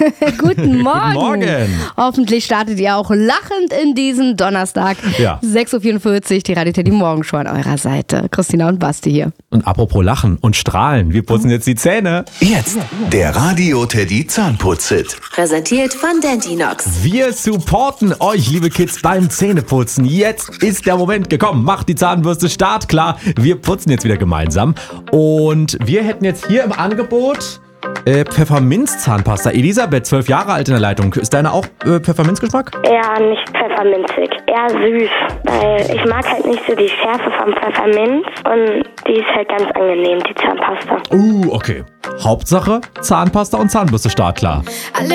Guten Morgen. Guten Morgen. Hoffentlich startet ihr auch lachend in diesen Donnerstag. Ja. 6.44 Uhr, die Radio Teddy Morgenshow an eurer Seite. Christina und Basti hier. Und apropos Lachen und Strahlen, wir putzen jetzt die Zähne. Jetzt der Radio Teddy Zahnputz-Hit. Präsentiert von Dentinox. Wir supporten euch, liebe Kids, beim Zähneputzen. Jetzt ist der Moment gekommen. Macht die Zahnbürste startklar. Wir putzen jetzt wieder gemeinsam. Und wir hätten jetzt hier im Angebot Pfefferminz-Zahnpasta. Elisabeth, 12 Jahre alt in der Leitung. Ist deine auch Pfefferminzgeschmack? Eher nicht pfefferminzig, eher süß, weil ich mag halt nicht so die Schärfe vom Pfefferminz und die ist halt ganz angenehm, die Zahnpasta. Okay. Hauptsache Zahnpasta und Zahnbürste startklar.